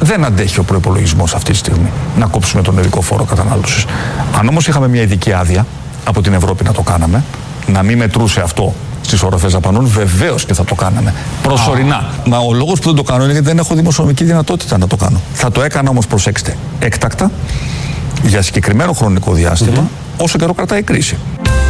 Δεν αντέχει ο προϋπολογισμός αυτή τη στιγμή να κόψουμε τον ειδικό φόρο κατανάλωσης. Αν όμως είχαμε μια ειδική άδεια από την Ευρώπη να το κάναμε, να μην μετρούσε αυτό στις οροφές δαπανών, βεβαίως και θα το κάναμε. Προσωρινά. Μα ο λόγος που δεν το κάνω είναι γιατί δεν έχω δημοσιονομική δυνατότητα να το κάνω. Θα το έκανα όμως, προσέξτε, έκτακτα, για συγκεκριμένο χρονικό διάστημα, όσο καιρό κρατάει η κρίση.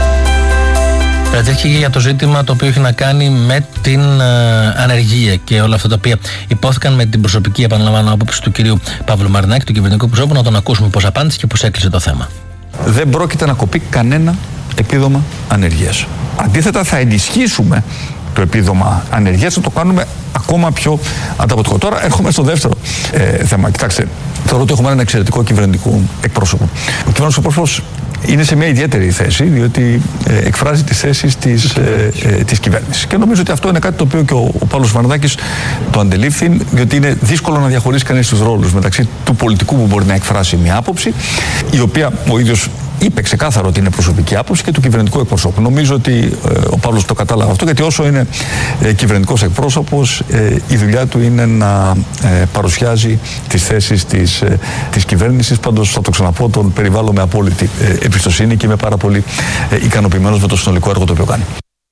Και για το ζήτημα το οποίο έχει να κάνει με την ανεργία και όλα αυτά τα οποία υπόθηκαν με την προσωπική, επαναλαμβάνω, άποψη του κυρίου Παύλου Μαρινάκη, του κυβερνητικού προσώπου, να τον ακούσουμε πώς απάντησε και πώς έκλεισε το θέμα. Δεν πρόκειται να κοπεί κανένα επίδομα ανεργίας. Αντίθετα, θα ενισχύσουμε το επίδομα ανεργίας, θα το κάνουμε ακόμα πιο ανταποδοτικό. Τώρα έρχομαι στο δεύτερο θέμα. Κοιτάξτε, θεωρώ ότι έχουμε έναν εξαιρετικό κυβερνητικό εκπρόσωπο. Ο κυβερνητικός εκπρόσωπος είναι σε μια ιδιαίτερη θέση, διότι εκφράζει τις θέσεις της κυβέρνησης. Και νομίζω ότι αυτό είναι κάτι το οποίο και ο Παύλος Μαρινάκης το αντελήφθη, διότι είναι δύσκολο να διαχωρίσει κανείς τους ρόλους μεταξύ του πολιτικού που μπορεί να εκφράσει μια άποψη, η οποία ο ίδιος είπε ξεκάθαρο ότι είναι προσωπική άποψη, και του κυβερνητικού εκπροσώπου. Νομίζω ότι ο Παύλος το κατάλαβε αυτό, γιατί όσο είναι κυβερνητικός εκπρόσωπος, η δουλειά του είναι να παρουσιάζει τις θέσεις της κυβέρνησης. Πάντως, θα το ξαναπώ, τον περιβάλλω με απόλυτη εμπιστοσύνη και είμαι πάρα πολύ ικανοποιημένος με το συνολικό έργο το οποίο κάνει.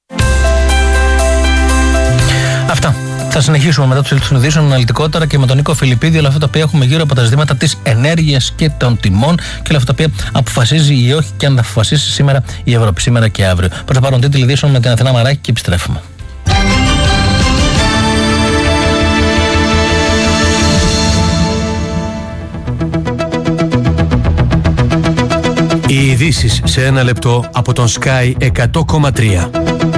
Αυτά. Θα συνεχίσουμε μετά τους ειδήσεων αναλυτικότερα και με τον Νίκο Φιλιππίδη όλα αυτά τα οποία έχουμε γύρω από τα ζητήματα της ενέργειας και των τιμών και όλα αυτά τα οποία αποφασίζει ή όχι και αν θα αποφασίσει σήμερα η Ευρώπη, σήμερα και αύριο. Προς τα πάρουν τίτλοι ειδήσεων με την Αθηνά Μαράκη και επιστρέφουμε. Οι ειδήσεις σε ένα λεπτό από τον Sky 100,3.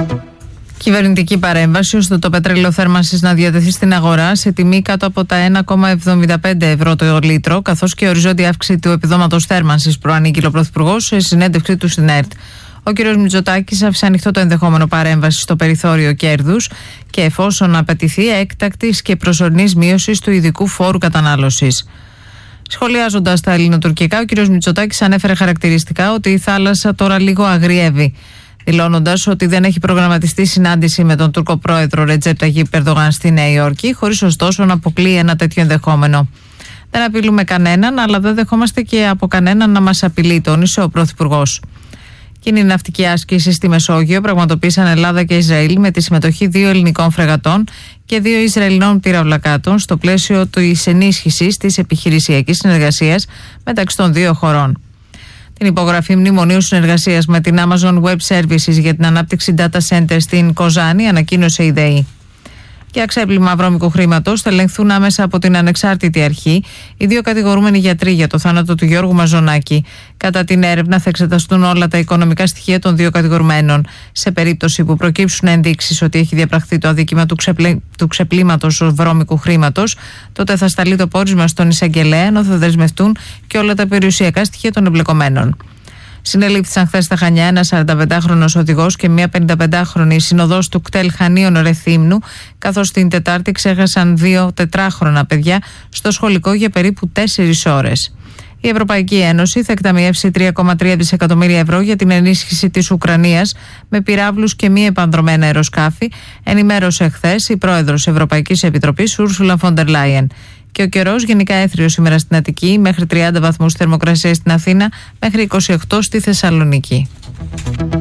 Κυβερνητική παρέμβαση ώστε το πετρέλαιο θέρμανσης να διατεθεί στην αγορά σε τιμή κάτω από τα 1,75 ευρώ το λίτρο, καθώς και οριζόντια αύξηση του επιδόματος θέρμανσης, προανήγγειλε ο Πρωθυπουργός σε συνέντευξή του στην ΕΡΤ. Ο κ. Μητσοτάκης άφησε ανοιχτό το ενδεχόμενο παρέμβαση στο περιθώριο κέρδους και, εφόσον απαιτηθεί, έκτακτης και προσωρινής μείωσης του ειδικού φόρου κατανάλωσης. Σχολιάζοντας τα ελληνοτουρκικά, ο κ. Μητσοτάκης ανέφερε χαρακτηριστικά ότι η θάλασσα τώρα λίγο αγριεύει, δηλώνοντας ότι δεν έχει προγραμματιστεί συνάντηση με τον Τούρκο πρόεδρο Ρετζέπ Ταγίπ Ερντογάν στη Νέα Υόρκη, χωρίς ωστόσο να αποκλείει ένα τέτοιο ενδεχόμενο. Δεν απειλούμε κανέναν, αλλά δεν δεχόμαστε και από κανέναν να μας απειλεί, τόνισε ο Πρωθυπουργός. Κοινή ναυτική άσκηση στη Μεσόγειο πραγματοποίησαν Ελλάδα και Ισραήλ με τη συμμετοχή 2 ελληνικών φρεγατών και 2 Ισραηλινών πυραυλακάτων στο πλαίσιο της ενίσχυσης της επιχειρησιακής συνεργασίας μεταξύ των 2 χωρών. Την υπογραφή μνημονίου συνεργασίας με την Amazon Web Services για την ανάπτυξη data center στην Κοζάνη ανακοίνωσε η ΔΕΗ. Για ξέπλυμα βρώμικου χρήματος θα ελεγχθούν άμεσα από την ανεξάρτητη αρχή οι 2 κατηγορούμενοι γιατροί για το θάνατο του Γιώργου Μαζονάκη. Κατά την έρευνα θα εξεταστούν όλα τα οικονομικά στοιχεία των 2 κατηγορουμένων. Σε περίπτωση που προκύψουν ενδείξεις ότι έχει διαπραχθεί το αδίκημα του ξεπλήματος βρώμικου χρήματος, τότε θα σταλεί το πόρισμα στον εισαγγελέα, ενώ θα δεσμευτούν και όλα τα περιουσιακά στοιχεία των εμπλεκομένων. Συνελήφθησαν χθες στα Χανιά ένας 45χρονος οδηγός και μια 55χρονη συνοδός του κτέλ Χανίων Ρεθύμνου, καθώς την Τετάρτη ξέχασαν 2 4χρονα παιδιά στο σχολικό για περίπου 4 ώρες. Η Ευρωπαϊκή Ένωση θα εκταμιεύσει 3,3 δισεκατομμύρια ευρώ για την ενίσχυση της Ουκρανίας με πυράβλους και μη επανδρομένα αεροσκάφη, ενημέρωσε χθες η πρόεδρος Ευρωπαϊκής Επιτροπής Ούρσουλα φον ντερ Λάιεν. Και ο καιρός γενικά έθριος σήμερα στην Αττική, μέχρι 30 βαθμούς θερμοκρασία στην Αθήνα, μέχρι 28 στη Θεσσαλονίκη.